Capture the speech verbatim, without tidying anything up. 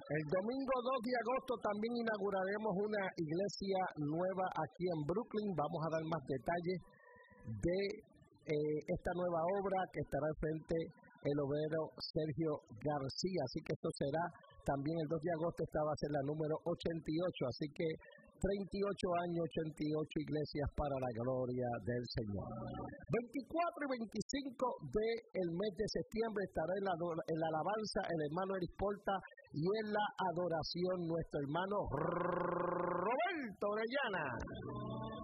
El domingo dos de agosto también inauguraremos una iglesia nueva aquí en Brooklyn. Vamos a dar más detalles de eh, esta nueva obra que estará al frente el obrero Sergio García. Así que esto será también el dos de agosto. Esta va a ser la número ochenta y ocho. Así que treinta y ocho años, ochenta y ocho iglesias para la gloria del Señor. veinticuatro y veinticinco del mes de septiembre estará en la, en la alabanza el hermano Eric Porta y en la adoración nuestro hermano Roberto Orellana.